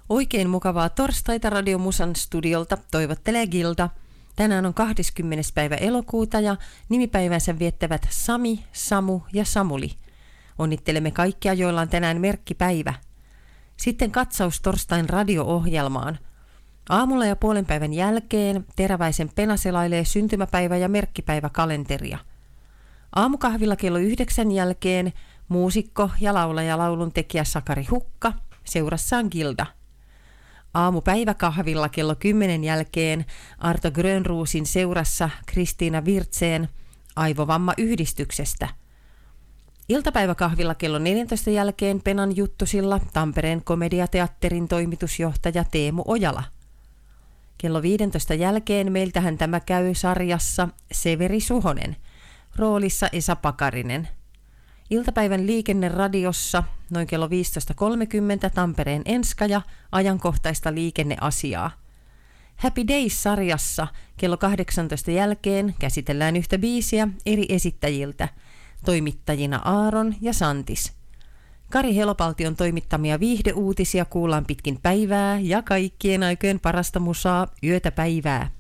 Oikein mukavaa torstaita Radio Musan studiolta toivottelee Gilda. Tänään on 20. päivä elokuuta ja nimipäivänsä viettävät Sami, Samu ja Samuli. Onnittelemme kaikkia, joilla on tänään merkkipäivä. Sitten katsaus torstain radio-ohjelmaan. Aamulla ja puolen päivän jälkeen Teräväisen Pena selailee syntymäpäivä- ja merkkipäiväkalenteria. Aamukahvilla kello 9 jälkeen muusikko ja laulaja lauluntekijä Sakari Hukka, seurassaan Gilda. Aamupäiväkahvilla kello 10 jälkeen Arto Grönruusin seurassa Kristiina Virtseen Aivovamma-yhdistyksestä. Iltapäiväkahvilla kello 14 jälkeen Penan juttusilla Tampereen komediateatterin toimitusjohtaja Teemu Ojala. Kello 15 jälkeen meiltähän tämä käy sarjassa Severi Suhonen, roolissa Esa Pakarinen. Iltapäivän liikenneradiossa noin kello 15.30 Tampereen Enskaja ajankohtaista liikenneasiaa. Happy Days-sarjassa kello 18 jälkeen käsitellään yhtä biisiä eri esittäjiltä, toimittajina Aaron ja Santis. Kari Helopaltion toimittamia viihdeuutisia kuullaan pitkin päivää ja kaikkien aikojen parasta musaa yötä päivää.